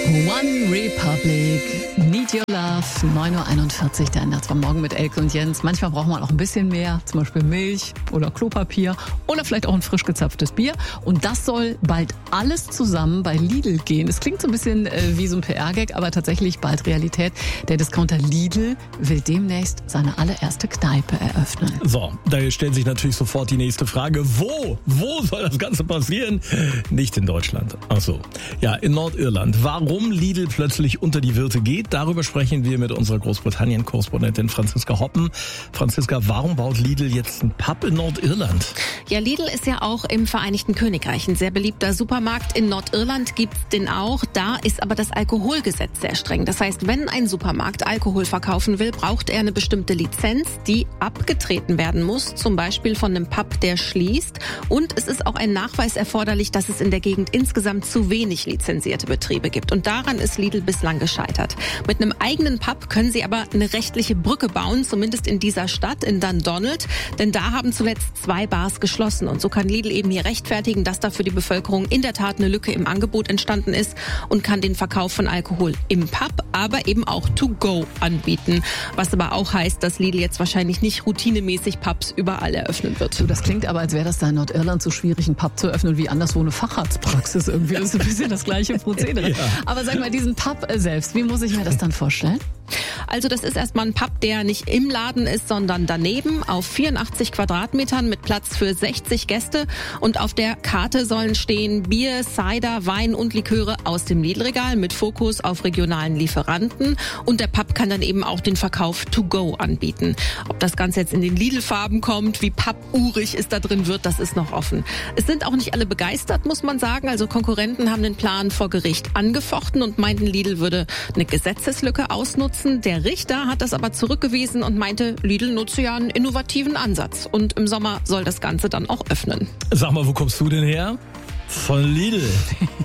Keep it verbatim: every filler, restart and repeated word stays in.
One Republic, Need Your Love, neun Uhr einundvierzig, der ändert zwar morgen mit Elke und Jens. Manchmal braucht man auch ein bisschen mehr, zum Beispiel Milch oder Klopapier oder vielleicht auch ein frisch gezapftes Bier. Und das soll bald alles zusammen bei Lidl gehen. Es klingt so ein bisschen äh, wie so ein P R-Gag, aber tatsächlich bald Realität. Der Discounter Lidl will demnächst seine allererste Kneipe eröffnen. So, da stellt sich natürlich sofort die nächste Frage. Wo? Wo soll das Ganze passieren? Nicht in Deutschland. Ach so. Ja, in Nordirland. Warum Lidl plötzlich unter die Wirte geht, darüber sprechen wir mit unserer Großbritannien-Korrespondentin Franziska Hoppen. Franziska, warum baut Lidl jetzt einen Pub in Nordirland? Ja, Lidl ist ja auch im Vereinigten Königreich ein sehr beliebter Supermarkt. In Nordirland gibt's den auch. Da ist aber das Alkoholgesetz sehr streng. Das heißt, wenn ein Supermarkt Alkohol verkaufen will, braucht er eine bestimmte Lizenz, die abgetreten werden muss. Zum Beispiel von einem Pub, der schließt. Und es ist auch ein Nachweis erforderlich, dass es in der Gegend insgesamt zu wenig lizenzierte Betriebe gibt. Und daran ist Lidl bislang gescheitert. Mit einem eigenen Pub können sie aber eine rechtliche Brücke bauen, zumindest in dieser Stadt, in Dundonald. Denn da haben zuletzt zwei Bars geschlossen. Und so kann Lidl eben hier rechtfertigen, dass da für die Bevölkerung in der Tat eine Lücke im Angebot entstanden ist und kann den Verkauf von Alkohol im Pub, aber eben auch to go anbieten. Was aber auch heißt, dass Lidl jetzt wahrscheinlich nicht routinemäßig Pubs überall eröffnen wird. Du, das klingt aber, als wäre das da in Nordirland so schwierig, einen Pub zu öffnen wie anderswo eine Facharztpraxis. Irgendwie das ist ein bisschen das gleiche Prozedere. Ja. Aber sag mal, diesen Pub selbst, wie muss ich mir das dann vorstellen? Also das ist erstmal ein Pub, der nicht im Laden ist, sondern daneben auf vierundachtzig Quadratmetern mit Platz für sechzig Gäste. Und auf der Karte sollen stehen Bier, Cider, Wein und Liköre aus dem Lidl-Regal mit Fokus auf regionalen Lieferanten. Und der Pub kann dann eben auch den Verkauf to go anbieten. Ob das Ganze jetzt in den Lidl-Farben kommt, wie Pub-urig es da drin wird, das ist noch offen. Es sind auch nicht alle begeistert, muss man sagen. Also Konkurrenten haben den Plan vor Gericht angefochten und meinten, Lidl würde eine Gesetzeslücke ausnutzen. Der Richter hat das aber zurückgewiesen und meinte, Lidl nutze ja einen innovativen Ansatz. Und im Sommer soll das Ganze dann auch öffnen. Sag mal, wo kommst du denn her? Von Lidl.